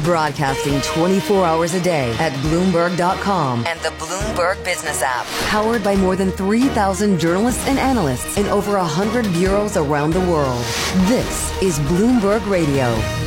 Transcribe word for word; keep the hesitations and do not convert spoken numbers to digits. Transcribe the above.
Broadcasting twenty-four hours a day at Bloomberg dot com and the Bloomberg Business app. Powered by more than three thousand journalists and analysts in over one hundred bureaus around the world. This is Bloomberg Radio.